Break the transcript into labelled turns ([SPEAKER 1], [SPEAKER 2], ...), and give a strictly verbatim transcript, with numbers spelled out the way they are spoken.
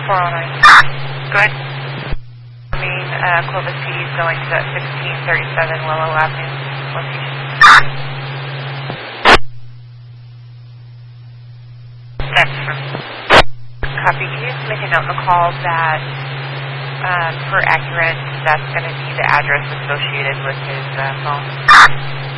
[SPEAKER 1] four oh nine.
[SPEAKER 2] Good.
[SPEAKER 1] I mean, uh, Clovis P D is going to that sixteen thirty-seven Willow Avenue location.
[SPEAKER 2] That's from...
[SPEAKER 1] Copy. Can you just make a note in the call that um, for Accurate, that's going to be the address associated with his uh, phone?